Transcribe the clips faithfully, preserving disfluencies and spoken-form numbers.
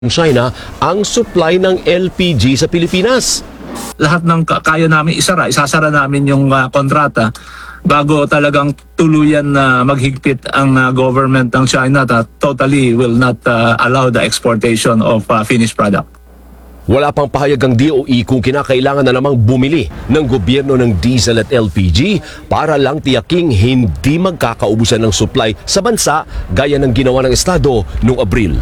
China ang supply ng L P G sa Pilipinas. Lahat ng kaya namin isara, isasara namin yung uh, kontrata bago talagang tuluyan na maghigpit ang uh, government ng China that totally will not uh, allow the exportation of uh, finished product. Wala pang pahayag ang D O E kung kinakailangan na namang bumili ng gobyerno ng diesel at L P G para lang tiyaking hindi magkakaubusan ng supply sa bansa gaya ng ginawa ng Estado noong Abril.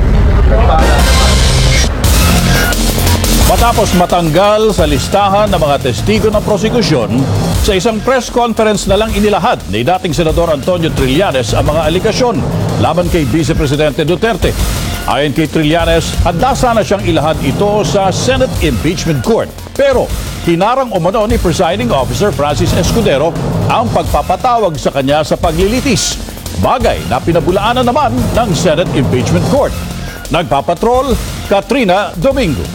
Matapos matanggal sa listahan ng mga testigo ng prosekusyon, sa isang press conference na lang inilahad ni dating Senador Antonio Trillanes ang mga aligasyon laban kay Vice Presidente Duterte. Ayon kay Trillanes, handa sana siyang ilahad ito sa Senate Impeachment Court. Pero hinarang umano ni Presiding Officer Francis Escudero ang pagpapatawag sa kanya sa paglilitis. Bagay na pinabulaanan naman ng Senate Impeachment Court. Nagpapatrol, Katrina Domingo.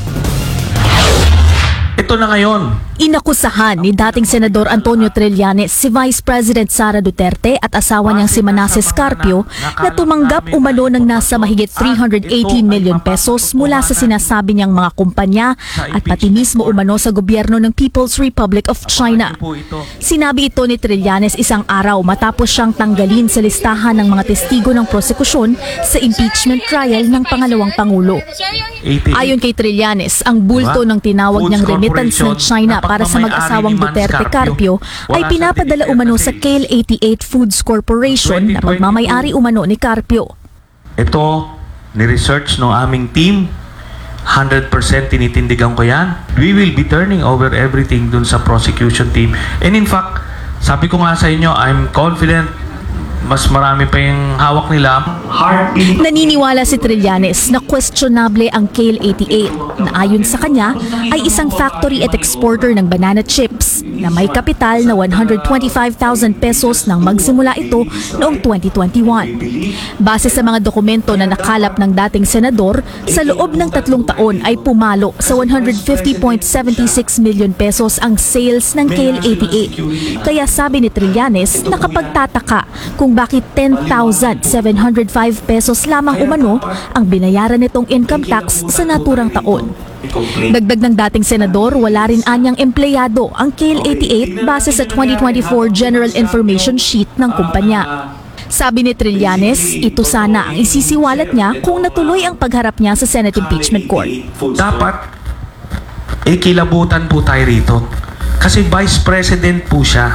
Ito na ngayon. Inakusahan ni dating Senador Antonio Trillanes si Vice President Sara Duterte at asawa niyang si Manasseh Carpio na tumanggap umano ng nasa mahigit three hundred eighteen million pesos mula sa sinasabi niyang mga kumpanya at pati mismo umano sa gobyerno ng People's Republic of China. Sinabi ito ni Trillanes isang araw matapos siyang tanggalin sa listahan ng mga testigo ng prosekusyon sa impeachment trial ng pangalawang Pangulo. Ayon kay Trillanes, ang bulto ng tinawag niyang remittance ng China para sa mag-asawang Duterte Carpio ay pinapadala umano sa K L eighty-eight Foods Corporation na pagmamayari umano ni Carpio. Ito, ni-research ng aming team. one hundred percent tinitindigan ko yan. We will be turning over everything dun sa prosecution team. And in fact, sabi ko nga sa inyo, I'm confident mas marami pa yung hawak nila. Naniniwala si Trillanes na questionable ang K L eighty-eight na ayon sa kanya ay isang factory at exporter ng banana chips na may kapital na one hundred twenty-five thousand pesos nang magsimula ito noong twenty twenty-one. Base sa mga dokumento na nakalap ng dating senador, sa loob ng tatlong taon ay pumalo sa one hundred fifty point seven six million pesos ang sales ng K L eighty-eight. Kaya sabi ni Trillanes, nakapagtataka kung bakit ten thousand seven hundred five pesos lamang umano ang binayaran nitong income tax sa naturang taon. Dagdag ng dating senador, wala rin anyang empleyado ang K L eighty-eight base sa twenty twenty-four General Information Sheet ng kumpanya. Sabi ni Trillanes, ito sana ang isisiwalat niya kung natuloy ang pagharap niya sa Senate Impeachment Court. Dapat, eh kilabutan po tayo rito. Kasi Vice President po siya.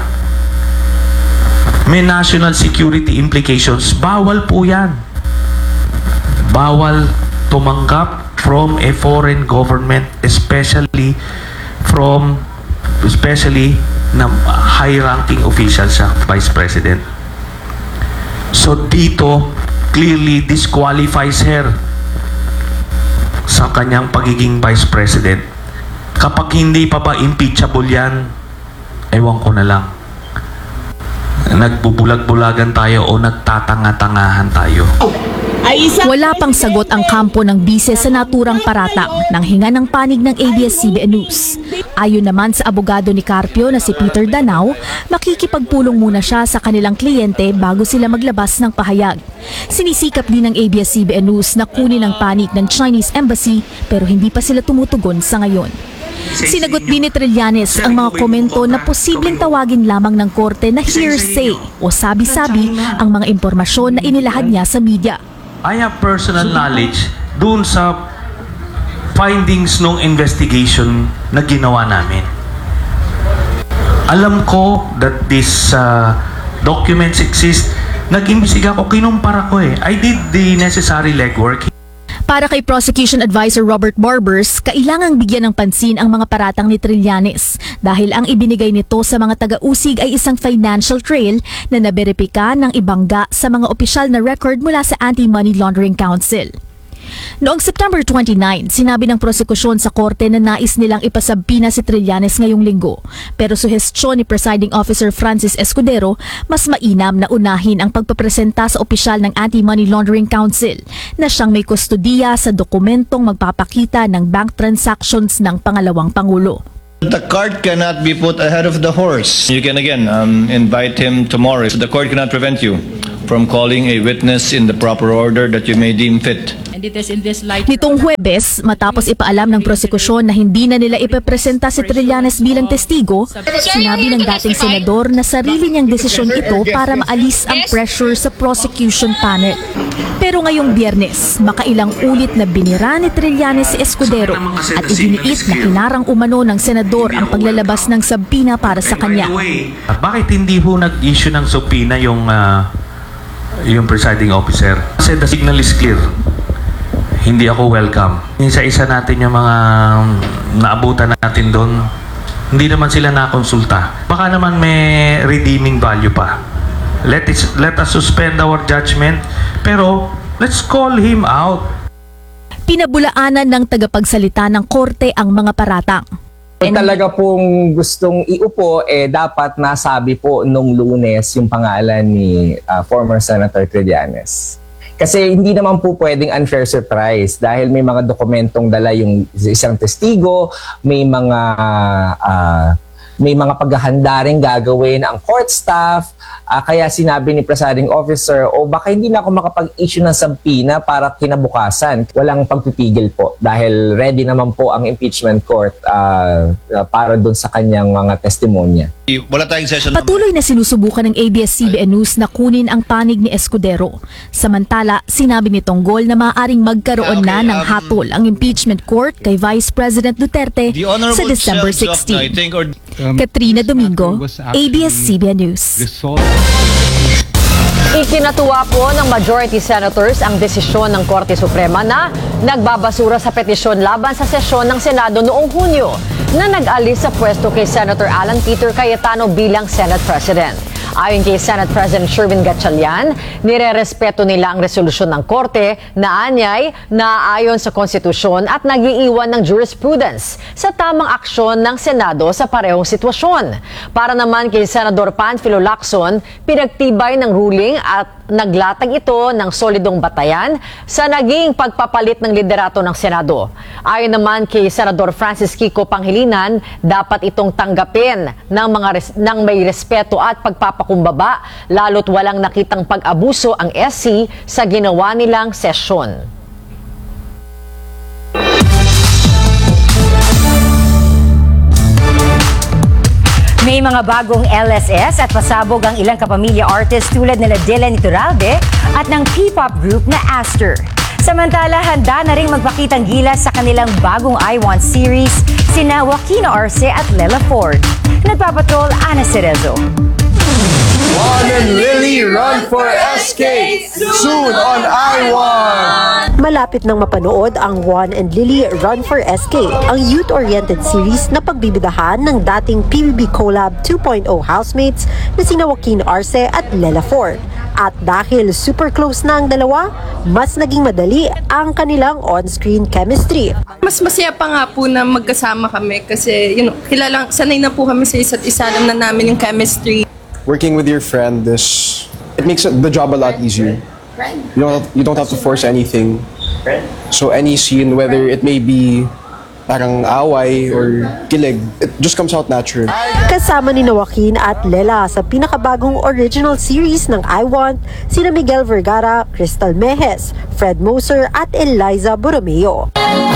May national security implications. Bawal po yan. Bawal tumanggap from a foreign government, especially from, especially na high-ranking official sa Vice President. So dito, clearly disqualifies her sa kanyang pagiging Vice President. Kapag hindi pa ba impeachable yan, ewan ko na lang. Nagbubulag-bulagan tayo o nagtatanga-tangahan tayo. Wala pang sagot ang kampo ng bise sa naturang paratang ng hinga ng panig ng A B S C B N News. Ayon naman sa abogado ni Carpio na si Peter Danao, makikipagpulong muna siya sa kanilang kliyente bago sila maglabas ng pahayag. Sinisikap din ng A B S C B N News na kunin ang panig ng Chinese Embassy pero hindi pa sila tumutugon sa ngayon. Sinagot din ni Trillanes ang mga komento na posibleng tawagin lamang ng korte na hearsay o sabi-sabi ang mga impormasyon na inilahad niya sa media. I have personal knowledge dun sa findings ng investigation na ginawa namin. Alam ko that these uh, documents exist. Nag-imbestiga ko, kinumpara ko eh. I did the necessary legwork. Para kay Prosecution Advisor Robert Barbers, kailangang bigyan ng pansin ang mga paratang ni Trillanes dahil ang ibinigay nito sa mga taga-usig ay isang financial trail na naberipika ng ibangga sa mga opisyal na record mula sa Anti-Money Laundering Council. Noong September twenty-ninth, sinabi ng prosekusyon sa korte na nais nilang ipasabpina si Trillanes ngayong linggo. Pero suhestyon ni Presiding Officer Francis Escudero, mas mainam na unahin ang pagpapresenta sa opisyal ng Anti-Money Laundering Council na siyang may kustudiya sa dokumentong magpapakita ng bank transactions ng pangalawang Pangulo. The cart cannot be put ahead of the horse. You can again um, invite him tomorrow. So the court cannot prevent you. from calling a witness in the proper order that you may deem fit. And it is in this light, Nitong Huwebes, matapos ipaalam ng prosekusyon na hindi na nila ipepresenta si Trillanes bilang testigo, sinabi ng dating senador na sarili niyang desisyon ito para maalis ang pressure sa prosecution panel. Pero ngayong Biyernes, makailang ulit na binira ni Trillanes si Escudero at iginiit na hinarang umano ng senador ang paglalabas ng sabina para sa kanya. Bakit hindi ho nag-issue ng subpoena yung ah, yung presiding officer? Kasi the signal is clear. Hindi ako welcome. Isa-isa natin yung mga naabutan natin doon. Hindi naman sila nakonsulta. Baka naman may redeeming value pa. Let, it, let us suspend our judgment. Pero let's call him out. Pinabulaanan ng tagapagsalita ng korte ang mga paratang. Kung talaga pong gustong iupo, eh dapat nasabi po nung Lunes yung pangalan ni uh, former Senator Trillanes. Kasi hindi naman po pwedeng unfair surprise dahil may mga dokumentong dala yung isang testigo, may mga uh, may mga paghahanda rin gagawin ang court staff. Uh, kaya sinabi ni presiding officer, o baka hindi na ako makapag-issue ng subpoena para kinabukasan. Walang pagpipigil po dahil ready naman po ang impeachment court uh, para doon sa kanyang mga testimonya. Wala tayong session. Patuloy na sinusubukan ng A B S C B N News na kunin ang panig ni Escudero. Samantala, sinabi ni Tonggol na maaaring magkaroon na ng hatol ang impeachment court kay Vice President Duterte sa December sixteenth. Katrina Domingo, A B S C B N News. Ikinatuwa po ng majority senators ang desisyon ng Korte Suprema na nagbabasura sa petisyon laban sa sesyon ng Senado noong Hunyo na nag-alis sa pwesto kay Senator Alan Peter Cayetano bilang Senate President. Ayon kay Senate President Sherwin Gatchalian, nire-respeto nila ang resolusyon ng Korte na anyay na ayon sa konstitusyon at nag-iiwan ng jurisprudence sa tamang aksyon ng Senado sa parehong sitwasyon. Para naman kay Senador Panfilo Lacson, pinagtibay ng ruling at naglatag ito ng solidong batayan sa naging pagpapalit ng liderato ng Senado. Ayon naman kay Senador Francis Kiko Pangilinan, dapat itong tanggapin ng mga res- ng may respeto at pagpapakumbaba, lalo't walang nakitang pag-abuso ang S C sa ginawa nilang sesyon. May mga bagong L S S at pasabog ang ilang kapamilya artist tulad nila Dylan Iturralde at ng P-pop group na Aster. Samantala, handa na ring magpakitang gilas sa kanilang bagong I Want series sina Joaquin Arce at Lela Ford. Nagpapatrol, Ana Cerezo. Juan and Lily run for S K soon on I Want. Malapit nang mapanood ang Juan and Lily Run for S K, ang youth-oriented series na pagbibidahan ng dating P B B Collab two point oh housemates na sina Joaquin Arce at Lela Ford. At dahil super close na ang dalawa, mas naging madali ang kanilang on-screen chemistry. Mas masaya pa nga po na magkasama kami kasi you know, kilalang, sanay na po kami sa isa't isa, alam na namin yung chemistry. Working with your friend, this it makes the job a lot easier. You don't you don't have to force anything. So any scene, whether it may be parang away or kilig, it just comes out natural. Kasama ni Joaquin at Lela sa pinakabagong original series ng I Want, sina Miguel Vergara, Crystal Mejes, Fred Moser at Eliza Borromeo.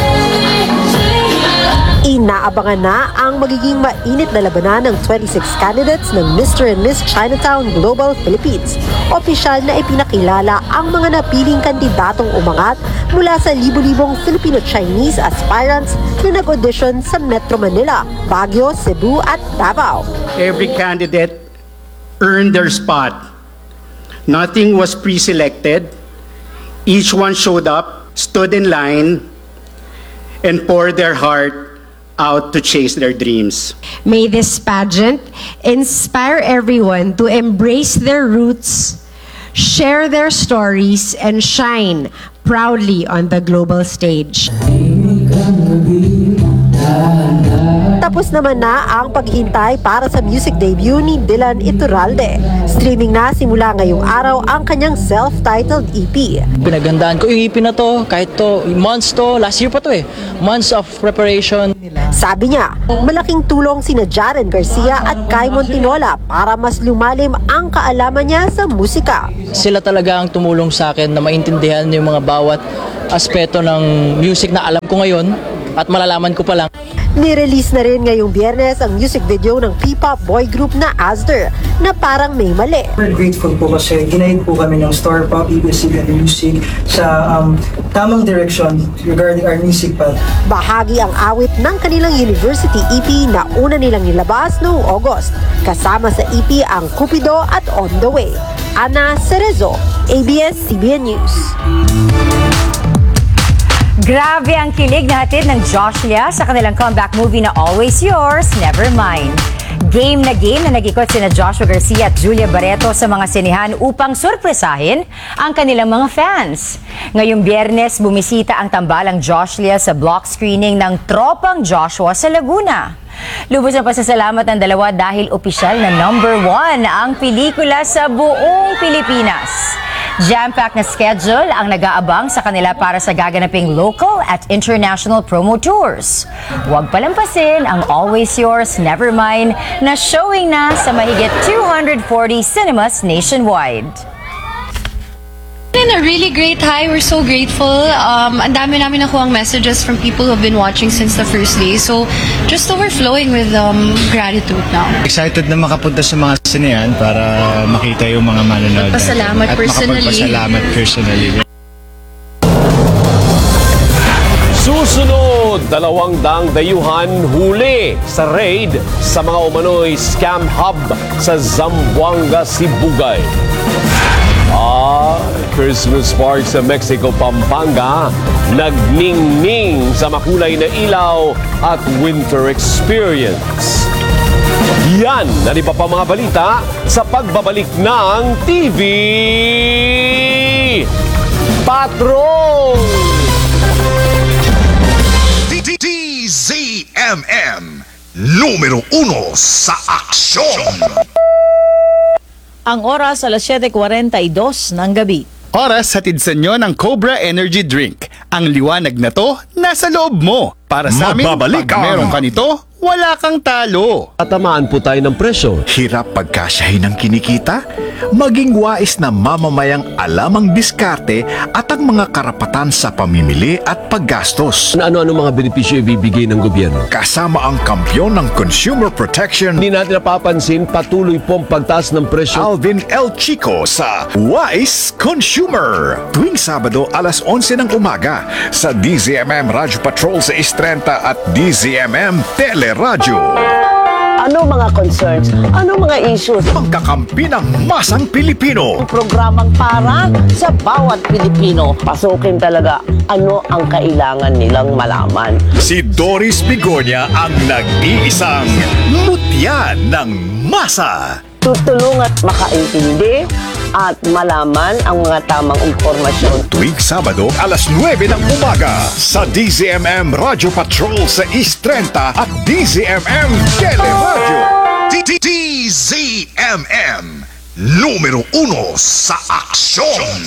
Inaabangan na ang magiging mainit na labanan ng twenty-six candidates ng Mister and Miss Chinatown Global Philippines. Opisyal na ipinakilala ang mga napiling kandidatong umangat mula sa libu-libong Filipino-Chinese aspirants na nag-audition sa Metro Manila, Baguio, Cebu at Davao. Every candidate earned their spot. Nothing was pre-selected. Each one showed up, stood in line, and poured their heart out to chase their dreams. May this pageant inspire everyone to embrace their roots, share their stories, and shine proudly on the global stage. Tapos naman na ang paghintay para sa music debut ni Dylan Iturralde. Streaming na simula ngayong araw ang kanyang self-titled E P. Pinagandaan ko yung E P na to, kahit to, months to, last year pa to eh. Months of preparation. Sabi niya, malaking tulong sina Jaren Garcia at Kai Montinola para mas lumalim ang kaalaman niya sa musika. Sila talaga ang tumulong sa akin na maintindihan yung mga bawat aspeto ng music na alam ko ngayon at malalaman ko pa lang. Nirelease na rin ngayong Biyernes ang music video ng P-pop boy group na Asder na parang may mali. We're grateful po kasi ginaid po kami ng Star Pop, A B S C B N Music sa um, tamang direction regarding our music path. Bahagi ang awit ng kanilang university E P na una nilang nilabas noong August. Kasama sa E P ang Cupido at On The Way. Ana Cerezo, A B S C B N News. Grabe ang kilig na hatid ng Josh Lia sa kanilang comeback movie na Always Yours, Never Mine. Game na game na nag-ikot sina Joshua Garcia at Julia Barreto sa mga sinehan upang sorpresahin ang kanilang mga fans. Ngayong Biyernes, bumisita ang tambalang Josh Lia sa block screening ng Tropang Joshua sa Laguna. Lubos ang pasasalamat ng dalawa dahil opisyal na number one ang pelikula sa buong Pilipinas. Jam-packed na schedule ang nag-aabang sa kanila para sa gaganaping local at international promo tours. Huwag palampasin ang Always Yours, Never Mine na showing na sa mahigit two hundred forty cinemas nationwide. In a really great high. We're so grateful. Um, ang dami namin nakuha messages from people who have been watching since the first day. So, just overflowing with um, gratitude now. Excited na makapunta sa mga sinehan para makita yung mga manonood. Magpasalamat at personally. makapagpasalamat personally. Susunod, dalawang daang dayuhan huli sa raid sa mga umano'y scam hub sa Zamboanga, Sibugay. Ah, Christmas park sa Mexico, Pampanga, nagningning sa makulay na ilaw at winter experience. Yan na iba pa mga balita sa pagbabalik ng T V Patrol! D Z M M, numero uno sa aksyon. Ang oras alas siyete forty-two ng gabi. Oras hatid sa inyo ng Cobra Energy Drink. Ang liwanag na to, nasa loob mo. Para sa amin, Magbabalik pag ang- meron ka nito, wala kang talo. Tatamaan po tayo ng presyo. Hirap pagkasyahin ng kinikita? Maging wais na mamamayang alam ang diskarte at ang mga karapatan sa pamimili at paggastos. Ano-ano mga benepisyo ibibigay ng gobyerno? Kasama ang kampyon ng consumer protection, Hindi natin napapansin, patuloy pong pagtaas ng presyo. Alvin L. Chico sa Wise Consumer. Tuwing Sabado alas onse ng umaga sa D Z M M Radyo Patrol sa Istrenta at D Z M M Teleradyo. Ano mga concerns? Ano mga issues? Pagkakampi ng masang Pilipino. Programang para sa bawat Pilipino. Pasukin talaga ano ang kailangan nilang malaman. Si Doris Bigonya ang nag-iisang mutya ng masa. Tutulungan makaintindi at malaman ang mga tamang impormasyon. Tuwing Sabado, alas nuwebe ng umaga sa D Z M M Radyo Patrol sa Istrenta at D Z M M Teleradyo. D Z M M, numero uno sa aksyon.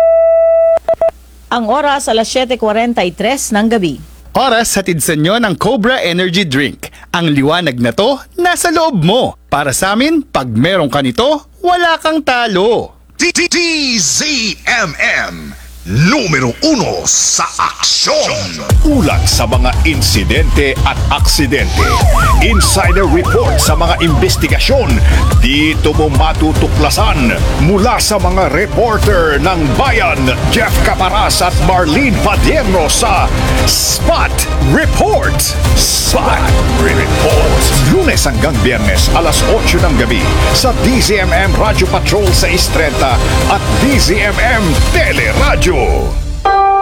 Ang oras alas siyete forty-three ng gabi. Oras hatid sa inyo ng Cobra Energy Drink. Ang liwanag na to, nasa loob mo. Para sa amin, pag meron ka nito, wala kang talo. D Z M M, numero uno sa aksyon. Ulat sa mga insidente at aksidente. Insider report sa mga investigasyon. Dito mo matutuklasan mula sa mga reporter ng bayan, Jeff Caparas at Marlene Padierno sa Spot Report. Spot Report. Lunes hanggang Biyernes, alas otso ng gabi sa D Z M M Radyo Patrol sa Istrenta at D Z M M Teleradyo.